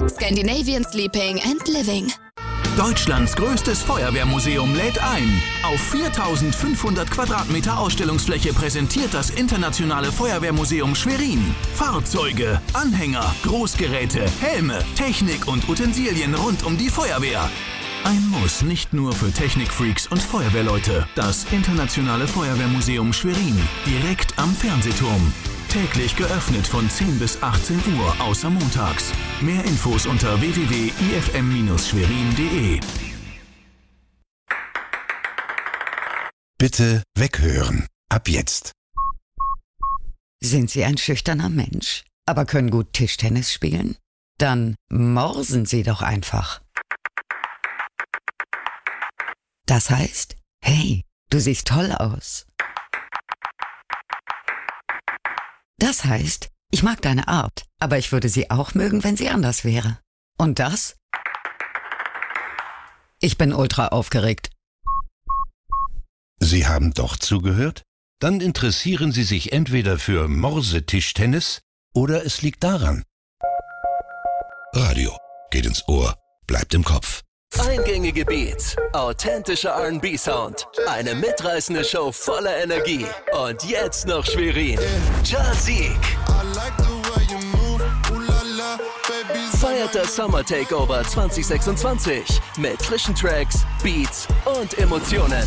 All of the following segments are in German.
Scandinavian Sleeping and Living. Deutschlands größtes Feuerwehrmuseum lädt ein. Auf 4.500 Quadratmeter Ausstellungsfläche präsentiert das Internationale Feuerwehrmuseum Schwerin Fahrzeuge, Anhänger, Großgeräte, Helme, Technik und Utensilien rund um die Feuerwehr. Ein Muss nicht nur für Technikfreaks und Feuerwehrleute. Das Internationale Feuerwehrmuseum Schwerin, direkt am Fernsehturm. Täglich geöffnet von 10 bis 18 Uhr, außer montags. Mehr Infos unter www.ifm-schwerin.de. Bitte weghören. Ab jetzt. Sind Sie ein schüchterner Mensch, aber können gut Tischtennis spielen? Dann morsen Sie doch einfach. Das heißt, hey, du siehst toll aus. Das heißt, ich mag deine Art, aber ich würde sie auch mögen, wenn sie anders wäre. Und das? Ich bin ultra aufgeregt. Sie haben doch zugehört? Dann interessieren Sie sich entweder für Morsetischtennis oder es liegt daran. Radio geht ins Ohr, bleibt im Kopf. Eingängige Beats, authentischer R&B-Sound, eine mitreißende Show voller Energie und jetzt noch Schwerin. Jazik feiert das Summer Takeover 2026 mit frischen Tracks, Beats und Emotionen.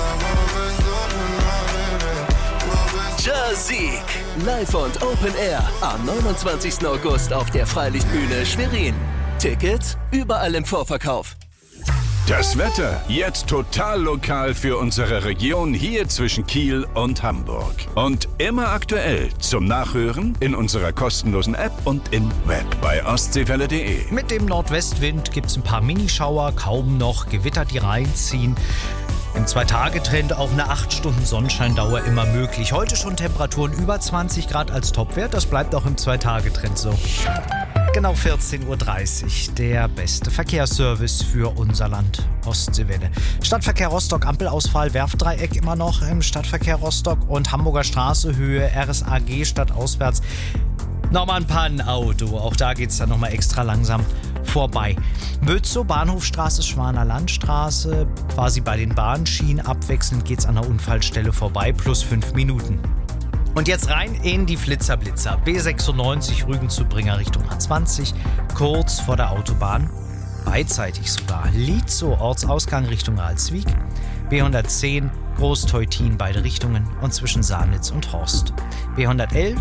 Jazik, live und Open Air am 29. August auf der Freilichtbühne Schwerin. Tickets überall im Vorverkauf. Das Wetter jetzt total lokal für unsere Region hier zwischen Kiel und Hamburg. Und immer aktuell zum Nachhören in unserer kostenlosen App und im Web bei ostseewelle.de. Mit dem Nordwestwind gibt es ein paar Minischauer, kaum noch Gewitter, die reinziehen. Im 2-Tage-Trend auch eine 8-Stunden-Sonnenscheindauer immer möglich. Heute schon Temperaturen über 20 Grad als Topwert. Das bleibt auch im 2-Tage-Trend so. Genau 14.30 Uhr, der beste Verkehrsservice für unser Land, Ostseewelle. Stadtverkehr Rostock, Ampelausfall, Werftdreieck immer noch im Stadtverkehr Rostock und Hamburger Straße, Höhe RSAG stadtauswärts. Nochmal ein Pannenauto, auch da geht es dann nochmal extra langsam vorbei. Bötzow, Bahnhofstraße, Schwaner Landstraße, quasi bei den Bahnschienen abwechselnd geht es an der Unfallstelle vorbei, plus 5 Minuten. Und jetzt rein in die Flitzer-Blitzer. B96 Rügen zu Bringer Richtung A20, kurz vor der Autobahn, beidseitig sogar. Lietzow Ortsausgang Richtung Alswiek, B110 Großteutin beide Richtungen und zwischen Sahnitz und Horst. B111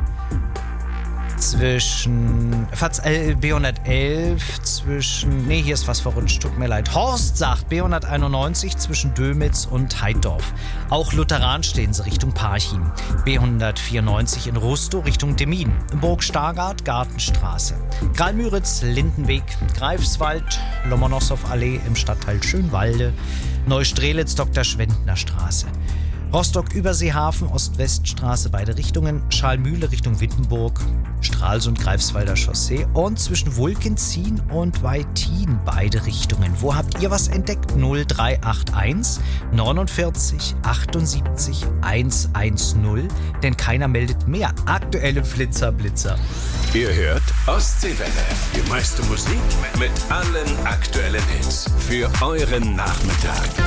hier ist was verrutscht, tut mir leid. Horst sagt B191 zwischen Dömitz und Heiddorf. Auch Lutheran stehen sie Richtung Parchim. B194 in Rustow Richtung Demmin. Burg Stargard, Gartenstraße. Graal-Müritz, Lindenweg, Greifswald, Lomonossow-Allee im Stadtteil Schönwalde. Neustrelitz, Dr. Schwendner Straße. Rostock-Überseehafen, Ost-West-Straße, beide Richtungen, Schalmühle Richtung Wittenburg, Stralsund, Greifswalder Chaussee und zwischen Wulkenzien und Weitin, beide Richtungen. Wo habt ihr was entdeckt? 0381 49 78 110, denn keiner meldet mehr. Aktuelle Flitzer-Blitzer. Ihr hört Ostseewelle, die meiste Musik mit allen aktuellen Hits für euren Nachmittag.